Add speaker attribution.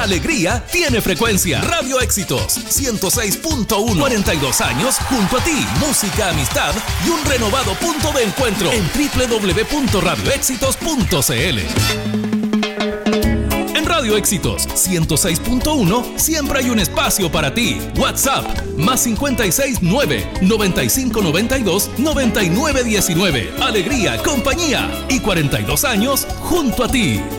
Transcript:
Speaker 1: alegría tiene frecuencia. Radio Éxitos 106.1. 42 años junto a ti. Música, amistad y un renovado punto de encuentro en www.radioéxitos.cl. En Radio Éxitos 106.1 siempre hay un espacio para ti. WhatsApp +56 9 95 92 99 19. Alegría, compañía y 42 años junto a ti.